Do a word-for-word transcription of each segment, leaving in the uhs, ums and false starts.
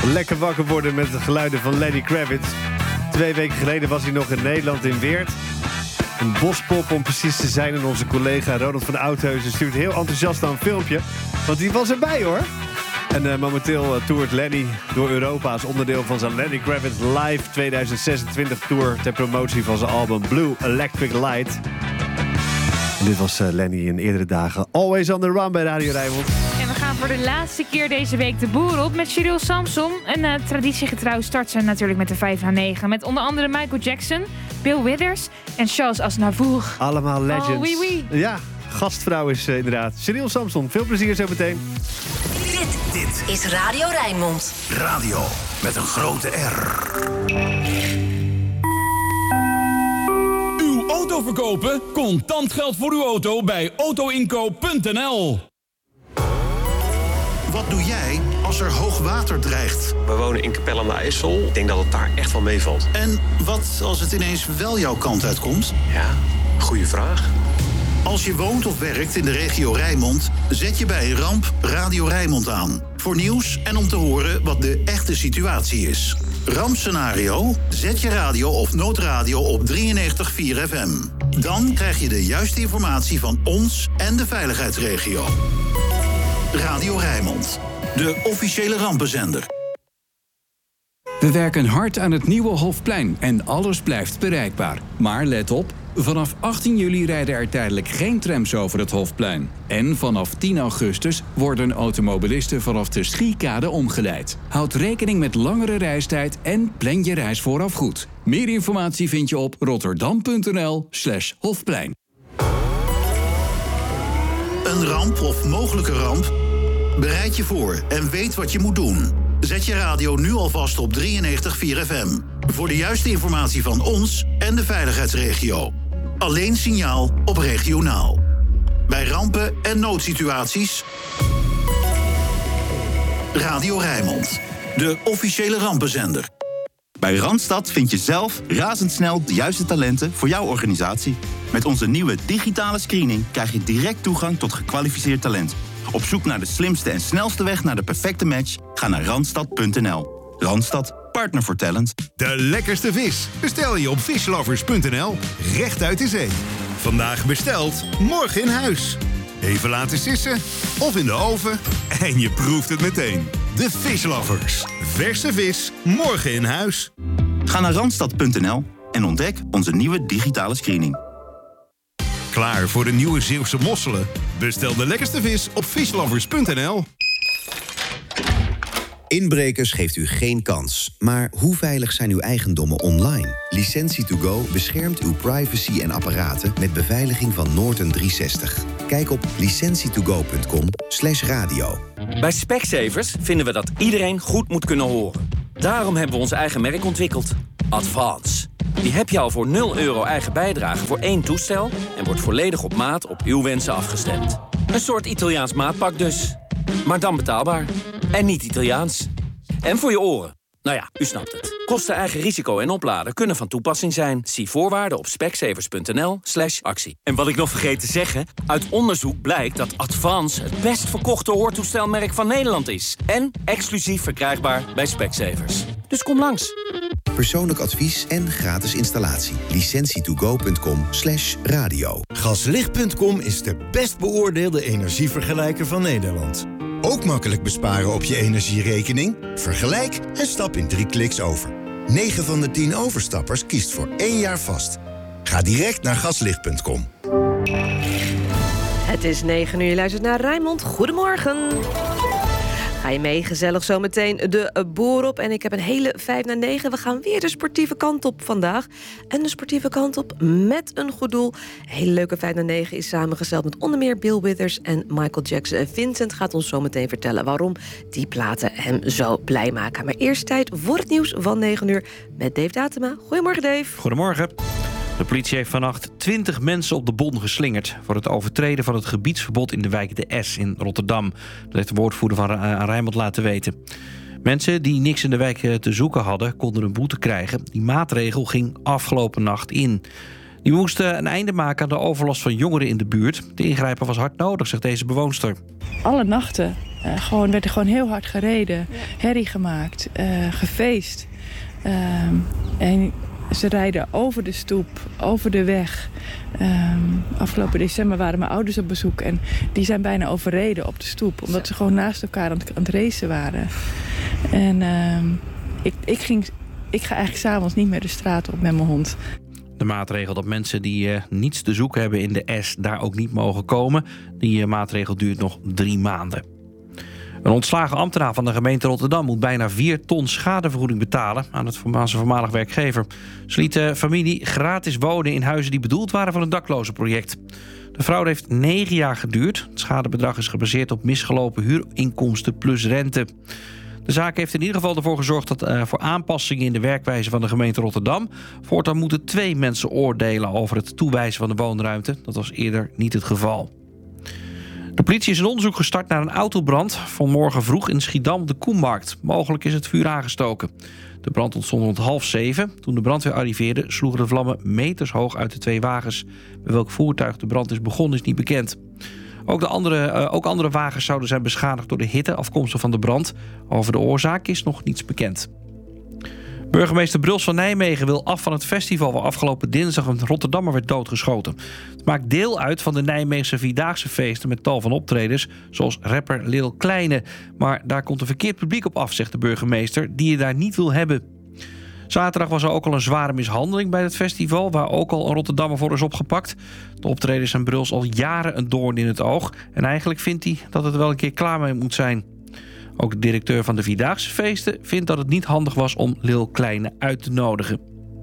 Lekker wakker worden met de geluiden van Lenny Kravitz. Twee weken geleden was hij nog in Nederland in Weert. Een bospop om precies te zijn. En onze collega Ronald van Oudheusen stuurt heel enthousiast aan een filmpje. Want die was erbij hoor. En uh, momenteel uh, toert Lenny door Europa als onderdeel van zijn Lenny Kravitz Live tweeduizend zesentwintig tour ter promotie van zijn album Blue Electric Light. En dit was uh, Lenny in eerdere dagen. Always on the run bij Radio Rijnmond. En we gaan voor de laatste keer deze week de boer op met Sheryl Samson. En uh, traditiegetrouw start ze natuurlijk met de vijf na negen. Met onder andere Michael Jackson, Bill Withers en Charles Aznavour. Allemaal legends. Oh, oui, oui. Ja, gastvrouw is uh, inderdaad Sheryl Samson. Veel plezier zo meteen. Dit, dit is Radio Rijnmond. Radio met een grote R. Uw auto verkopen? Contant geld voor uw auto bij autoinkoop punt n l. Wat doe jij als er hoog water dreigt? We wonen in Capelle aan de IJssel. Ik denk dat het daar echt wel meevalt. En wat als het ineens wel jouw kant uitkomt? Ja, goede vraag. Als je woont of werkt in de regio Rijnmond, zet je bij een ramp Radio Rijnmond aan. Voor nieuws en om te horen wat de echte situatie is. Rampscenario? Zet je radio of noodradio op drieënnegentig komma vier F M. Dan krijg je de juiste informatie van ons en de veiligheidsregio. Radio Rijnmond, de officiële rampenzender. We werken hard aan het nieuwe Hofplein en alles blijft bereikbaar. Maar let op, vanaf achttien juli rijden er tijdelijk geen trams over het Hofplein. En vanaf tien augustus worden automobilisten vanaf de Schiekade omgeleid. Houd rekening met langere reistijd en plan je reis vooraf goed. Meer informatie vind je op rotterdam punt n l slash Hofplein. Een ramp of mogelijke ramp? Bereid je voor en weet wat je moet doen. Zet je radio nu alvast op drieënnegentig komma vier F M. Voor de juiste informatie van ons en de veiligheidsregio. Alleen signaal op regionaal. Bij rampen en noodsituaties. Radio Rijnmond, de officiële rampenzender. Bij Randstad vind je zelf razendsnel de juiste talenten voor jouw organisatie. Met onze nieuwe digitale screening krijg je direct toegang tot gekwalificeerd talent. Op zoek naar de slimste en snelste weg naar de perfecte match? Ga naar randstad punt n l. Randstad, partner voor talent. De lekkerste vis bestel je op fishlovers punt n l. Recht uit de zee. Vandaag besteld, morgen in huis. Even laten sissen of in de oven en je proeft het meteen. De Fishlovers. Verse vis, morgen in huis. Ga naar randstad punt n l en ontdek onze nieuwe digitale screening. Klaar voor de nieuwe Zeeuwse mosselen? Bestel de lekkerste vis op fishlovers punt n l. Inbrekers geeft u geen kans. Maar hoe veilig zijn uw eigendommen online? Licentie to go beschermt uw privacy en apparaten met beveiliging van Norton driehonderdzestig. Kijk op licentie to go punt com slash radio. Bij Specsavers vinden we dat iedereen goed moet kunnen horen. Daarom hebben we ons eigen merk ontwikkeld. Advance. Die heb je al voor nul euro eigen bijdrage voor één toestel en wordt volledig op maat op uw wensen afgestemd. Een soort Italiaans maatpak dus. Maar dan betaalbaar. En niet Italiaans. En voor je oren. Nou ja, u snapt het. Kosten, eigen risico en opladen kunnen van toepassing zijn. Zie voorwaarden op specsavers punt n l slash actie. En wat ik nog vergeet te zeggen, uit onderzoek blijkt dat Advance het best verkochte hoortoestelmerk van Nederland is. En exclusief verkrijgbaar bij Specsavers. Dus kom langs. Persoonlijk advies en gratis installatie. licentie to go punt com slash radio. Gaslicht punt com is de best beoordeelde energievergelijker van Nederland. Ook makkelijk besparen op je energierekening? Vergelijk en stap in drie kliks over. negen van de tien overstappers kiest voor één jaar vast. Ga direct naar gaslicht punt com. Het is negen uur, je luistert naar Rijnmond. Goedemorgen. Ga je mee, gezellig zometeen de boer op. En ik heb een hele vijf na negen. We gaan weer de sportieve kant op vandaag. En de sportieve kant op met een goed doel. Een hele leuke vijf na negen is samengesteld met onder meer Bill Withers en Michael Jackson. En Vincent gaat ons zometeen vertellen waarom die platen hem zo blij maken. Maar eerst tijd voor het nieuws van negen uur met Dave Datema. Goedemorgen, Dave. Goedemorgen. De politie heeft vannacht twintig mensen op de bon geslingerd voor het overtreden van het gebiedsverbod in de wijk De Es in Rotterdam. Dat heeft de woordvoerder van Rijnmond laten weten. Mensen die niks in de wijk te zoeken hadden, konden een boete krijgen. Die maatregel ging afgelopen nacht in. Die moesten een einde maken aan de overlast van jongeren in de buurt. De ingrijpen was hard nodig, zegt deze bewoonster. Alle nachten uh, gewoon, werd er gewoon heel hard gereden, ja. herrie gemaakt, uh, gefeest. Uh, en ze rijden over de stoep, over de weg. Uh, afgelopen december waren mijn ouders op bezoek en die zijn bijna overreden op de stoep. Omdat ze gewoon naast elkaar aan het, aan het racen waren. En uh, ik, ik, ging, ik ga eigenlijk 's avonds niet meer de straat op met mijn hond. De maatregel dat mensen die uh, niets te zoeken hebben in de S daar ook niet mogen komen. Die uh, maatregel duurt nog drie maanden. Een ontslagen ambtenaar van de gemeente Rotterdam moet bijna vier ton schadevergoeding betalen aan, het, aan zijn voormalig werkgever. Ze liet de familie gratis wonen in huizen die bedoeld waren voor een daklozenproject. De fraude heeft negen jaar geduurd. Het schadebedrag is gebaseerd op misgelopen huurinkomsten plus rente. De zaak heeft in ieder geval ervoor gezorgd dat uh, voor aanpassingen in de werkwijze van de gemeente Rotterdam voortaan moeten twee mensen oordelen over het toewijzen van de woonruimte. Dat was eerder niet het geval. De politie is een onderzoek gestart naar een autobrand vanmorgen vroeg in Schiedam op de Koenmarkt. Mogelijk is het vuur aangestoken. De brand ontstond rond half zeven. Toen de brandweer arriveerde sloegen de vlammen meters hoog uit de twee wagens. Bij welk voertuig de brand is begonnen is niet bekend. Ook, de andere, uh, ook andere wagens zouden zijn beschadigd door de hitte afkomstig van de brand. Over de oorzaak is nog niets bekend. Burgemeester Bruls van Nijmegen wil af van het festival waar afgelopen dinsdag een Rotterdammer werd doodgeschoten. Het maakt deel uit van de Nijmeegse Vierdaagse feesten met tal van optredens, zoals rapper Lil Kleine. Maar daar komt een verkeerd publiek op af, zegt de burgemeester, die je daar niet wil hebben. Zaterdag was er ook al een zware mishandeling bij het festival, waar ook al een Rotterdammer voor is opgepakt. De optredens zijn Bruls al jaren een doorn in het oog en eigenlijk vindt hij dat het er wel een keer klaar mee moet zijn. Ook de directeur van de Vierdaagse feesten vindt dat het niet handig was om Lil Kleine uit te nodigen.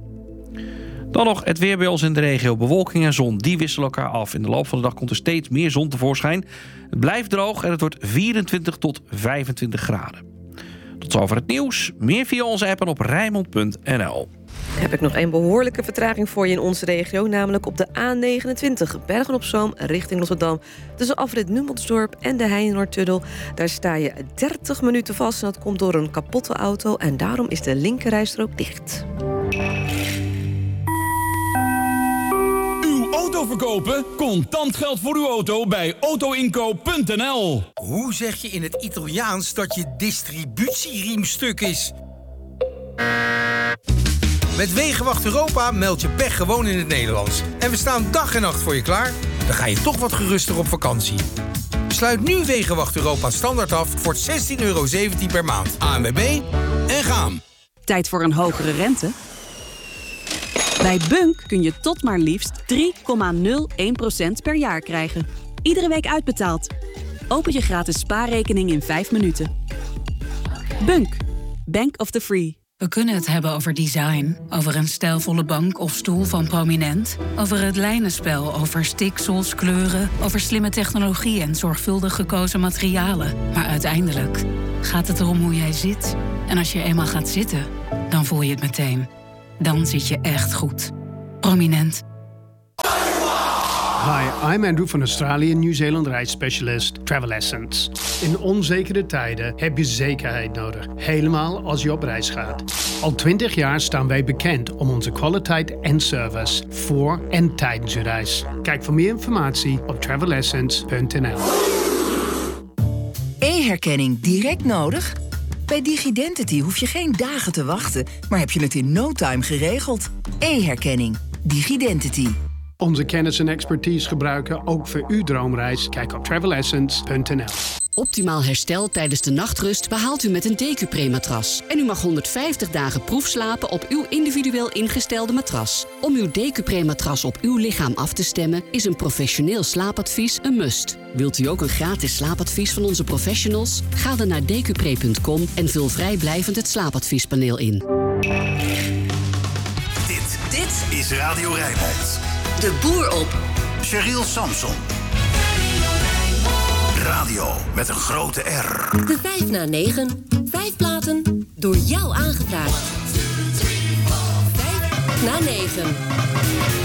Dan nog het weer bij ons in de regio. Bewolking en zon, die wisselen elkaar af. In de loop van de dag komt er steeds meer zon tevoorschijn. Het blijft droog en het wordt vierentwintig tot vijfentwintig graden. Tot zover het nieuws. Meer via onze app en op Rijnmond punt n l. Heb ik nog een behoorlijke vertraging voor je in onze regio, namelijk op de A negenentwintig, Bergen-op-Zoom richting Rotterdam. Tussen afrit Numansdorp en de Heinenoordtunnel. Daar sta je dertig minuten vast en dat komt door een kapotte auto en daarom is de linkerrijstrook dicht. Uw auto verkopen? Contant geld voor uw auto bij auto inkoop punt n l. Hoe zeg je in het Italiaans dat je distributieriem stuk is? Met Wegenwacht Europa meld je pech gewoon in het Nederlands. En we staan dag en nacht voor je klaar. Dan ga je toch wat geruster op vakantie. Sluit nu Wegenwacht Europa standaard af voor zestien euro zeventien per maand. A N W B en gaan. Tijd voor een hogere rente? Bij Bunk kun je tot maar liefst drie komma nul één procent per jaar krijgen. Iedere week uitbetaald. Open je gratis spaarrekening in vijf minuten. Bunk. Bank of the Free. We kunnen het hebben over design, over een stijlvolle bank of stoel van Prominent, over het lijnenspel, over stiksels, kleuren, over slimme technologie en zorgvuldig gekozen materialen. Maar uiteindelijk gaat het erom hoe jij zit. En als je eenmaal gaat zitten, dan voel je het meteen. Dan zit je echt goed. Prominent. Hi, I'm Andrew van Australië, Nieuw-Zeeland reisspecialist Travel Essence. In onzekere tijden heb je zekerheid nodig, helemaal als je op reis gaat. Al twintig jaar staan wij bekend om onze kwaliteit en service voor en tijdens je reis. Kijk voor meer informatie op travel essence punt n l. E-herkenning direct nodig? Bij DigiDentity hoef je geen dagen te wachten, maar heb je het in no time geregeld. E-herkenning. DigiDentity. Onze kennis en expertise gebruiken ook voor uw droomreis. Kijk op travel essence punt n l. Optimaal herstel tijdens de nachtrust behaalt u met een Decupre-matras. En u mag honderdvijftig dagen proefslapen op uw individueel ingestelde matras. Om uw Decupre-matras op uw lichaam af te stemmen is een professioneel slaapadvies een must. Wilt u ook een gratis slaapadvies van onze professionals? Ga dan naar decupre punt com en vul vrijblijvend het slaapadviespaneel in. Dit, dit is Radio Rijnmond. De boer op. Cheryl Samson. Radio met een grote R. De vijf na negen. Vijf platen door jou aangevraagd. Vijf na negen.